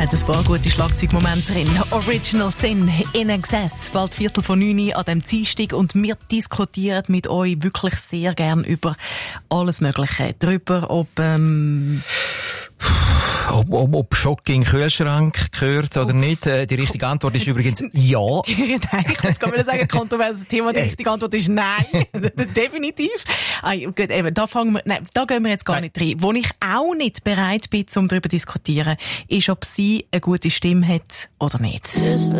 hat ein paar gute Schlagzeugmomente drin. Original Sin, In Excess, bald 8:45 an dem Dienstag. Und wir diskutieren mit euch wirklich sehr gern über alles Mögliche. Darüber, ob Schock in den Kühlschrank gehört oder nicht. Die richtige Antwort ist übrigens ja. Nein, jetzt kann man sagen, kontroverses Thema. Die richtige Antwort ist nein. Definitiv. Gut, eben, da gehen wir jetzt gar nicht rein. Wo ich auch nicht bereit bin, um darüber zu diskutieren, ist, ob sie eine gute Stimme hat oder nicht.